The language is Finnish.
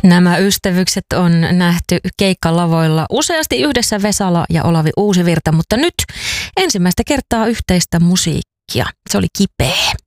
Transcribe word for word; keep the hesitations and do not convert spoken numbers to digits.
Nämä ystävykset on nähty keikkalavoilla useasti yhdessä Vesala ja Olavi Uusivirta, mutta nyt ensimmäistä kertaa yhteistä musiikkia. Se oli kipeä.